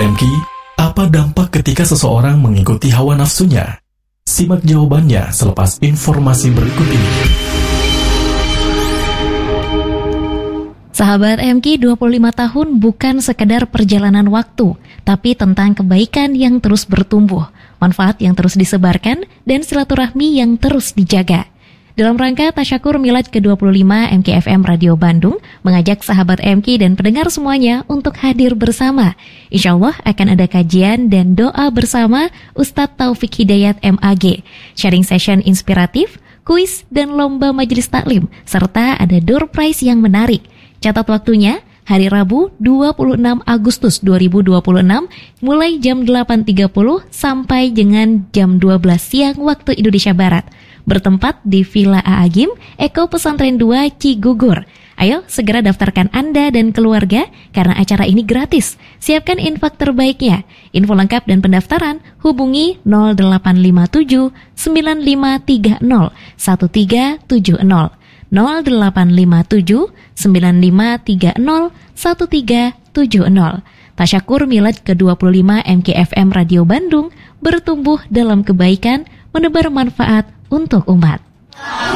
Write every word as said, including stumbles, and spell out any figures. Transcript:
M K, apa dampak ketika seseorang mengikuti hawa nafsunya? Simak jawabannya selepas informasi berikut ini. Sahabat M K, dua puluh lima tahun bukan sekedar perjalanan waktu, tapi tentang kebaikan yang terus bertumbuh, manfaat yang terus disebarkan, dan silaturahmi yang terus dijaga. Dalam rangka Tasyakur Milad ke dua puluh lima, M K F M Radio Bandung mengajak sahabat M K dan pendengar semuanya untuk hadir bersama. Insya Allah akan ada kajian dan doa bersama Ustadz Taufik Hidayat M A G, sharing session inspiratif, kuis, dan lomba majelis taklim, serta ada door prize yang menarik. Catat waktunya, hari Rabu dua puluh enam Agustus dua ribu dua puluh enam mulai jam delapan tiga puluh sampai dengan jam dua belas siang waktu Indonesia Barat. Bertempat di Villa Aagim, Eko Pesantren dua Cigugur. Ayo segera daftarkan Anda dan keluarga karena acara ini gratis. Siapkan infak terbaiknya. Info lengkap dan pendaftaran hubungi nol delapan lima tujuh sembilan lima tiga nol satu tiga tujuh nol. nol delapan lima tujuh sembilan lima tiga nol satu tiga tujuh nol. Tasyakur Milad ke dua puluh lima M K F M Radio Bandung bertumbuh dalam kebaikan, menebar manfaat untuk umat.